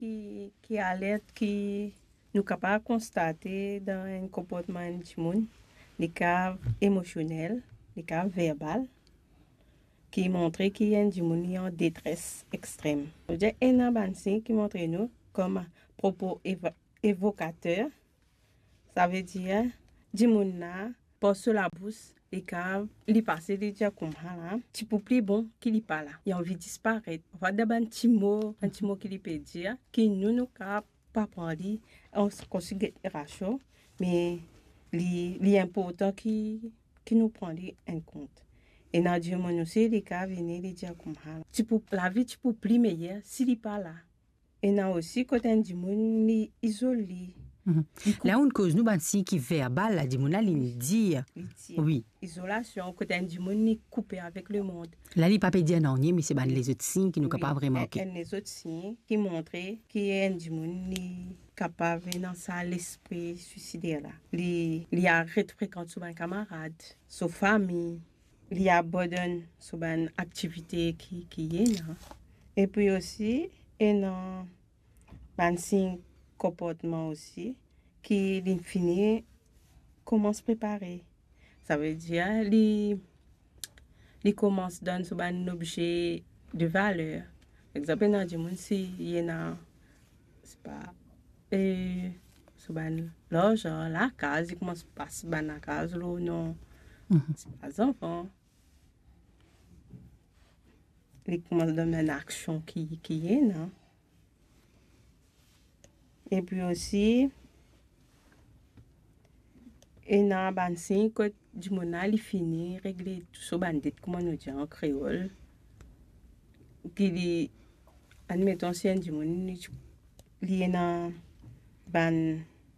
qui alerte, qui nous capable de constater dans un comportement du monde, les cas émotionnels, les cas verbal, qui montrent qu'il y a du monde en détresse extrême. Il y a un bansi qui montre nous comme propos évocateur. Ça veut dire, du monde là, pas sur la bouche, les cas, il passe, il dit comme ça, tu peux plus bon qu'il y parle. Il a envie de disparaître. On va d'abord un petit mot qu'il peut dire, qui nous cap pas prendre en considération, mais il est important qui nous prend en compte. Et dans Dieu mon aussi, les cas viennent les dire comme ça. La vie tu peux plus meilleure s'il n'est pas là. Et dans aussi côté du monde isolé. Là on cause nous bansi qui verbal la dimona il dit oui. Isolation côté du monde coupé avec le monde. Là il pas dire non mais c'est les autres signes qui nous capable vraiment OK. Les autres signes qui montrent qu'il y a du monde capable dans ça l'esprit suicidaire là. Il arrête fréquenter son camarade, sa famille, il abandonne son activité qui est là. Et puis aussi et dans un signe comportement aussi qui l'infini commence à préparer. Ça veut dire il commence à donner un objet de valeur. Par exemple, dans du monde si il y a c'est pas l'argent, la case, il commence à passer dans la case là non. C'est pas enfant. Il commence à donner une action qui est là. Et puis aussi, et dans ban signe que du monal il finit régler tout ce bandit comment nous dit en créole qui admettons si un du monde il est dans ban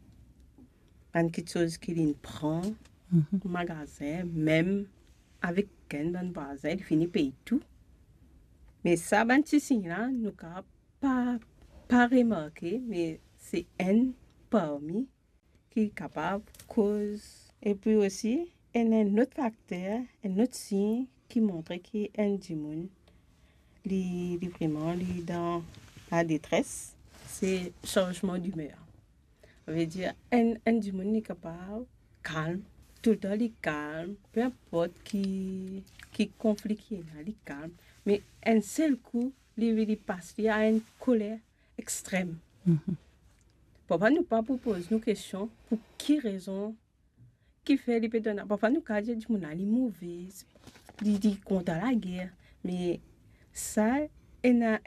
quelque chose qu'il prend au magasin même avec un ban bazar il finit payer tout mais ça ban petit signe là nous pas remarquer mais c'est un parmi qui est capable cause. Et puis aussi, il y a un autre facteur, un autre signe qui montre qu'il y a un démon. Vraiment, dans la détresse, c'est le changement d'humeur. Ça veut dire un démon est capable, calme, tout le temps il est calme, peu importe qui conflit qui est là, il est calme. Mais un seul coup, il passe, il y a une colère extrême. Parfois, nous pas poser nos questions pour qui raison, qui fait les pédonnages. Parfois, nous cas dit mon ali mauvais, dit contre la guerre, mais ça il a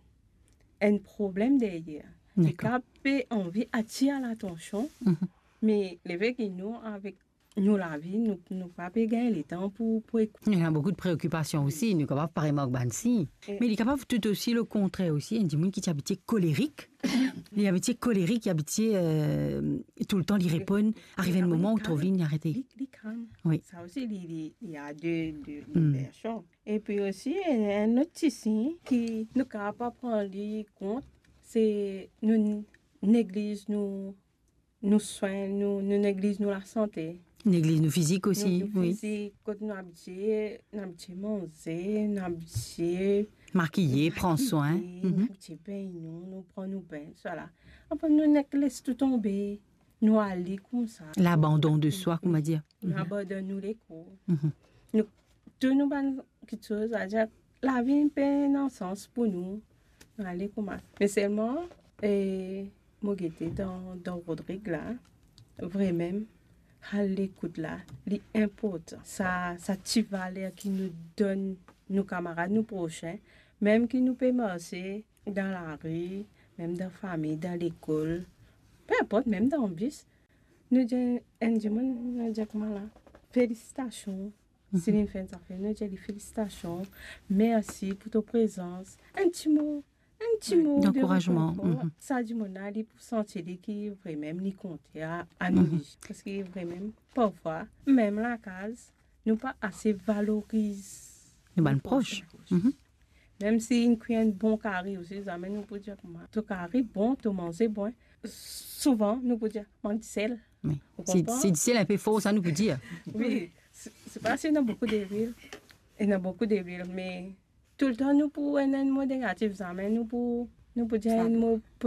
un problème derrière. Le cas peut envie attirer l'attention, mais les veilles qui nous avec nous la vie, nous pas gagner le temps pour écouter. Il y a beaucoup de préoccupations aussi, nous capable par remarque bansi. Mais il est capable tout aussi le contraire aussi, il y a des gens qui habitué colérique. Il habitué colérique, il habitué tout le temps il répond, arrivé un moment où trouve il arrêté. Oui. Ça aussi il y a deux versions. Et puis aussi un autre signe qui nous capable pas prendre compte, c'est nous négligeons nous soins, nous négligeons la santé. Néglige nous physique aussi, oui. Physique, quand nous habitués manger, nous habitués maquiller, prendre soin. Nous habitués nous prenons bain, voilà. Après nous laisse tout tomber, nous aller comme ça. L'abandon de soi, comment dire. Nous abandonnons les cours. Nous tout nous ban quelque chose à dire la vie est un sens pour nous. Nous aller comme ça. Mais seulement moi j'étais dans Rodrigue là, vraiment. À l'écoute là, l'important, ça petite valeur qui nous donne nos camarades, nos prochains, même qui nous peut marcher dans la rue, même dans la famille, dans l'école, peu importe, même dans le bus. Nous disons, nous disons comment là, félicitations, si nous faisons ça, nous disons félicitations, merci pour ta présence, un petit mot d'encouragement. Ça du monde ali pour sentir qui vraiment ni compter à nous parce que vraiment parfois même la case nous pas assez valorise les bonnes proches. Même si une cuisine bon carré aussi ça mais nous peut dire comment tout carré bon tout manger bon souvent nous peut dire manque sel. Oui. C'est sel un peu faux ça nous peut dire. Oui, c'est pas c'est dans beaucoup de villes et dans beaucoup de villes mais tout le temps nous pour un mot négatif ça mais nous pour dire un mot